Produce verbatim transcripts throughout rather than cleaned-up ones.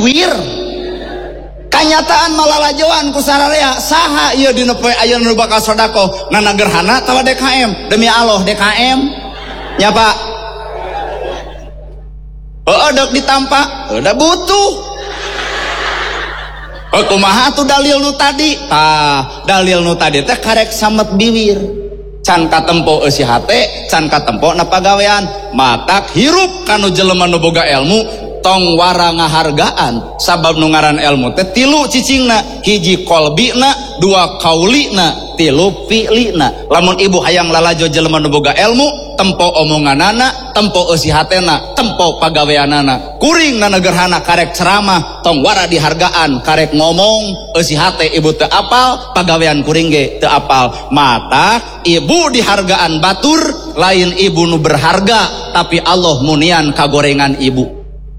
biwir. Kanyataan malalajoan ku sararea saha ieu dina poe ayeuna nu bakal sedekah nana gerhana tawa D K M demi Allah D K M nya Pak. Heuh dek ditampa udah butuh. Oh kumaha tuh dalil nu tadi? Tah dalil nu tadi teh karek samet biwir. Can katempo eusi hate, can katempo na pagawean. Matak hirup kanu jelema nu boga ilmu tong wara ngahargaan sabab nu ngaran ilmu teh tilu cicingna, hiji kolbina, dua kaulina, tilu fi'lina. Lamun ibu hayang lalajo jelema nu boga ilmu, tempo omonganana, tempo eusi hatena, tempo pagaweanana. Kuring na gerhana karek ceramah tong wara dihargaan, karek ngomong eusi hate ibu teu apal, pagawean kuring ge teu apal. Mata ibu dihargaan batur lain ibu nu berharga, tapi Allah munian kagorengan ibu.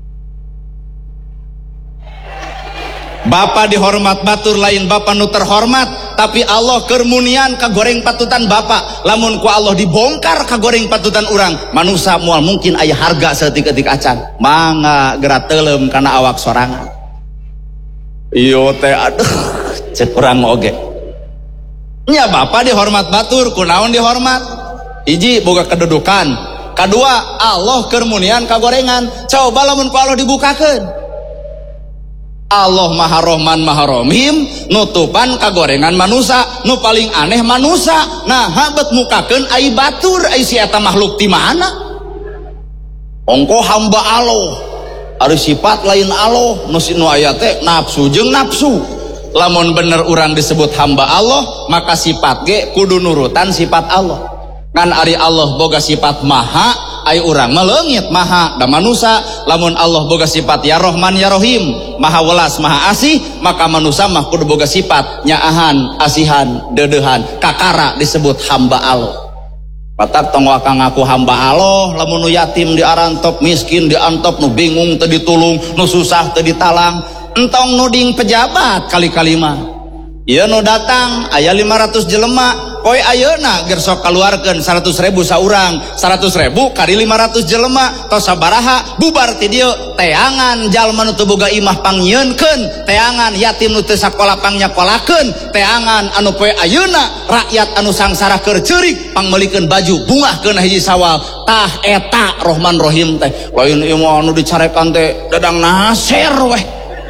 Bapak dihormat batur lain bapak nu terhormat, tapi Allah kermunian kagoreng patutan bapak. Lamun ku Allah dibongkar kagoreng patutan urang, manusia mual mungkin aya harga setik-etik acan. Mangga gerak telem karena awak sorangan. Iyo teh aduh cek urang oge. Nya bapak dihormat batur, kunaon dihormat? Iji boga kedudukan. Kedua Allah kermunian kagorengan. Coba lamun ku Allah dibukakeun. Allah maha rohman maha rohim, nutupan kagorengan manusia, nu paling aneh manusia. Nah habet mukakeun ai batur, ai si eta makhluk ti mana? Ongko hamba Allah, ari sifat lain Allah, nu nu aya teh nafsu jeung nafsu. Lamun bener urang disebut hamba Allah, maka sifat ge kudu nurutan sifat Allah. Kan ari Allah boga sifat maha, ai urang meleungit maha da manusia. Lamun Allah boga sifat ya Rahman ya Rahim, maha welas maha asih, maka manusia mah kudu boga sifat nyaahan, asihan, deudeuhan. Kakara disebut hamba Allah. Matak tong waka ngaku hamba Allah, lamun nu yatim diarantop, miskin diantop, nu bingung teu ditulung, nu susah teu ditalang, entong nuding pejabat kali-kali mah. Ieu nu datang aya lima ratus jelema, poe ayeuna ger sok kaluarkeun seratus ribu saurang, seratus ribu kali lima ratus jelema tos sabaraha bubar ti dieu. Teangan jalma nu teu boga imah pangyieunkeun, teangan yatim nu teu sakola pangnyakolahkeun, teangan anu poe ayeuna rakyat anu sangsara keur ceurik pangmeulikeun baju bungahkeun hiji sawal. Tah eta Rahman Rahim teh. Lain ieu mah anu dicarekan teh dadang naser weh.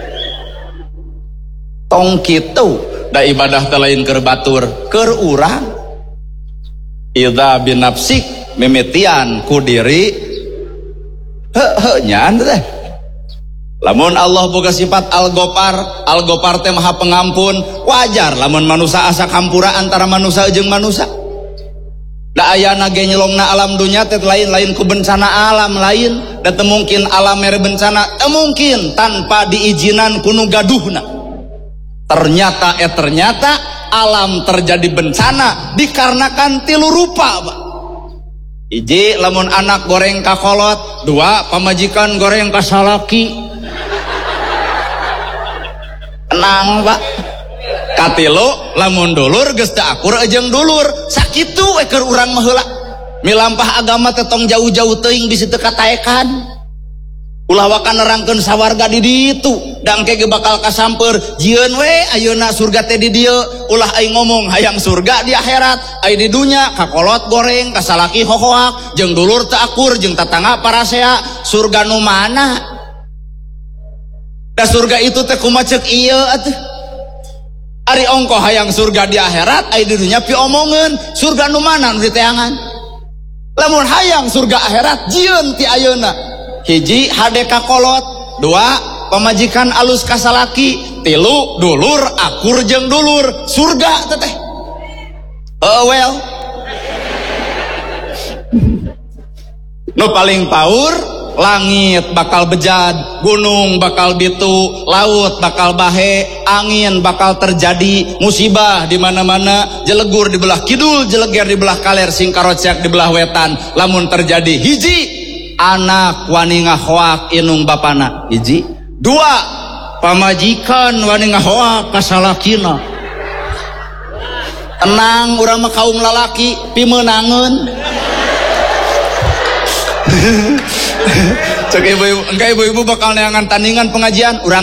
Tong kitu da ibadah teh lain keur batur, keur urang. Idza binafsik mimitian ku diri heuh nyan teh. Lamun Allah boga sifat Al-Ghafar, Al-Ghafar teh maha pengampun, wajar lamun manusia asa kampura antara manusia jeung manusia. Da ayana ge nyelongna alam dunya teh lain-lain ku bencana alam lain, da teu mungkin alam mere bencana, teu mungkin tanpa diizinan ku nu gaduhna. Ternyata eh ternyata alam terjadi bencana dikarenakan tilu rupa, Pak. Iji lamun anak goreng kakolot, dua pamajikan goreng kasalaki. Tenang, Pak. Katilu lamun dulur geus teu akur jeung dulur, sakitu we keur urang mah heula. Milampah agama teh tong jauh-jauh teuing bisi teu kataekan. Ulah wakan nerangkeun sawarga di ditu, dangke ge bakal kasamper jieun we ayeuna surga teh di dieu. Ulah aing ngomong hayang surga di akhirat, ai di dunya kakolot goreng, kasalaki hohoak, jeung dulur teu akur, jeung tatangga parasea. Surga nu mana? Da surga itu teh kumaha ceuk ieu atuh. Ari ongko hayang surga di akhirat, ai di dunya pi omongeun surga nu mana nu diteangan. Lamun hayang surga akhirat jieun ti ayeuna. Hiji hade kakolot, dua pamajikan alus kasalaki, tilu dulur akur jeung dulur, surga teteh. Oh well. Nu paling paur langit bakal bejad, gunung bakal bitu, laut bakal bahe, angin bakal terjadi, musibah di mana-mana, jelegur di belah kidul, jeleger di belah kaler, singkarocek di belah wetan. Lamun terjadi hiji anak wani ngahoak inung bapana, hiji. Dua pamajikan wani ngahoak kasalakina. Tenang, urang mah kaum lalaki pimeunangeun. Cek ibu-ibu, engke ibu-ibu bakal neangan tandingan pengajian urang